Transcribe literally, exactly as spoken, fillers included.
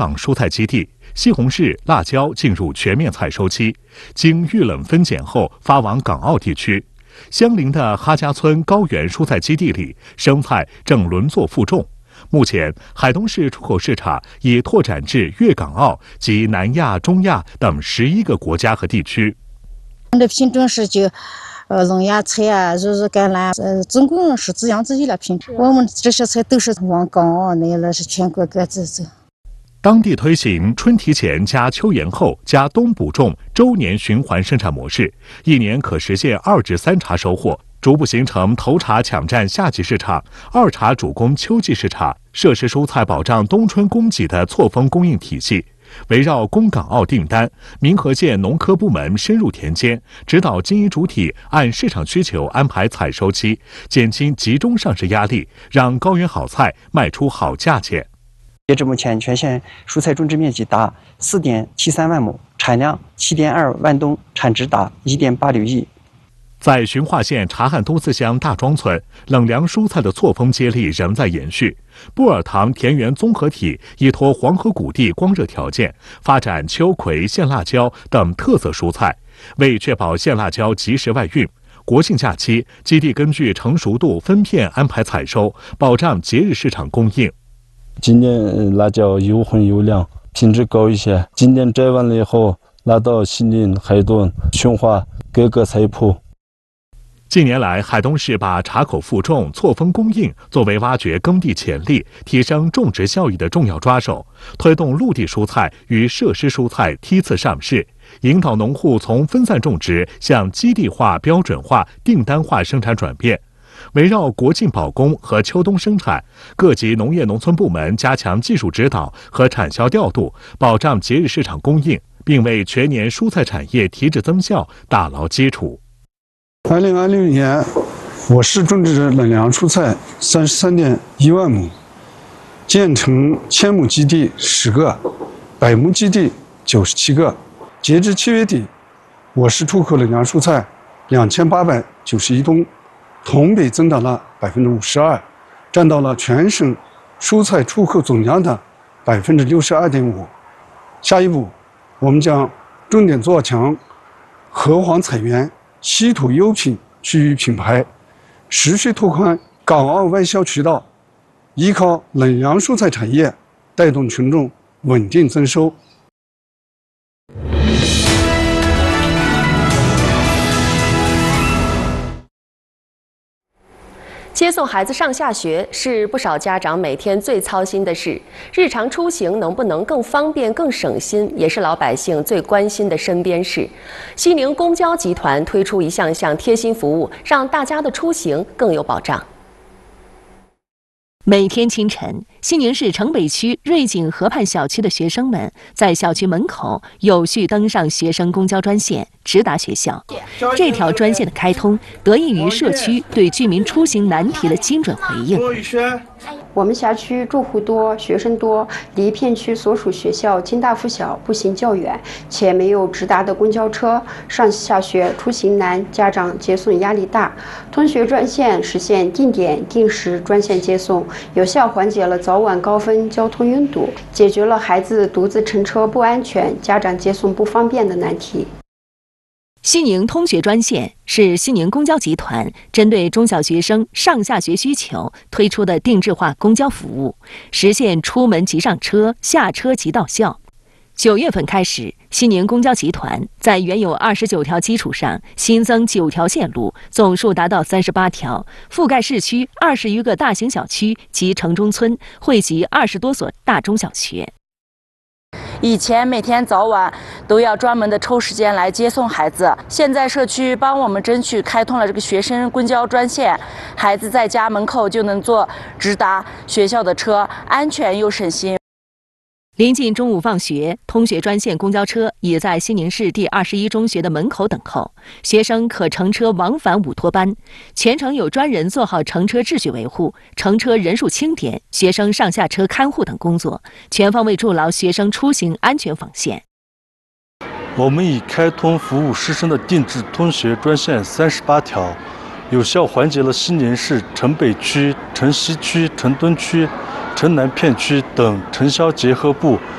岗蔬菜基地，西红柿、辣椒进入全面采收期，经预冷分拣后发往港澳地区。相邻的哈家村高原蔬菜基地里，生菜正轮作负重。目前，海东市出口市场已拓展至粤港澳及南亚、中亚等十一个国家和地区。 我们的品种是就，呃，龙芽菜啊、肉肉甘蓝，呃，总共是这样子一类品种。我们这些菜都是往港澳那了，是全国各地走。 当地推行春提前加秋延后加冬补种周年循环生产模式，一年可实现二至三茬收获，逐步形成头茬抢占夏季市场，二茬主攻秋季市场，涉施蔬菜保障冬春供给的错峰供应体系。围绕供港澳订单，民和县农科部门深入田间，指导经营主体按市场需求安排采收期，减轻集中上市压力，让高原好菜卖出好价钱。 截至目前，全县蔬菜种植面积达四点七三万亩，产量七点二万吨，产值达一点八六亿。 在循化县察汉东四乡大庄村，冷凉蔬菜的错峰接力仍在延续。布尔塘田园综合体依托黄河谷地光热条件，发展秋葵、线辣椒等特色蔬菜，为确保线辣椒及时外运。国庆假期，基地根据成熟度分片安排采收，保障节日市场供应。 今年辣椒又红又亮，品质高一些。今年摘完了以后，拿到西宁、海东、循化各个菜铺。 近年来，海东市把茶口负重、错峰供应作为挖掘耕地潜力、提升种植效益的重要抓手，推动陆地蔬菜与设施蔬菜梯次上市，引导农户从分散种植向基地化、标准化、订单化生产转变。围绕国庆保供和秋冬生产，各级农业农村部门加强技术指导和产销调度，保障节日市场供应，并为全年蔬菜产业提质增效打牢基础。 二零二六年，我市种植冷凉蔬菜三十三点一万亩，建成千亩基地十个，百亩基地九十七个。截至七月底，我市出口冷凉蔬菜两千八百九十一吨。同比增长了百分之五十二，占到了全省蔬菜出口总量的百分之六十二点五。下一步，我们将重点做强河黄菜园、稀土优品区域品牌，持续拓宽港澳外销渠道，依靠冷凉蔬菜产业带动群众稳定增收。 接送孩子上下学是不少家长每天最操心的事，日常出行能不能更方便、更省心，也是老百姓最关心的身边事。西宁公交集团推出一项项贴心服务，让大家的出行更有保障。 每天清晨，西宁市城北区瑞景河畔小区的学生们在小区门口有序登上学生公交专线，直达学校。这条专线的开通，得益于社区对居民出行难题的精准回应。 我们辖区住户多，学生多，离片区所属学校经大附小步行较远，且没有直达的公交车，上下学出行难，家长接送压力大。通学专线实现定点定时专线接送，有效缓解了早晚高峰交通拥堵，解决了孩子独自乘车不安全、家长接送不方便的难题。 西宁通学专线是西宁公交集团针对中小学生上下学需求推出的定制化公交服务，实现出门即上车、下车即到校。九月份开始，西宁公交集团在原有二十九条基础上新增九条线路，总数达到三十八条，覆盖市区二十余个大型小区及城中村，惠及二十多所大中小学。 以前每天早晚都要专门的抽时间来接送孩子，现在社区帮我们争取开通了这个学生公交专线，孩子在家门口就能坐直达学校的车，安全又省心。 临近中午放学，通学专线公交车也在西宁市第二十一中学的门口等候，学生可乘车往返五托班，全程有专人做好乘车秩序维护、乘车人数清点、学生上下车看护等工作，全方位筑牢学生出行安全防线。 我们已开通服务师生的定制通学专线三十八条，有效缓解了西宁市城北区、城西区、城东区、城南片区等城乡结合部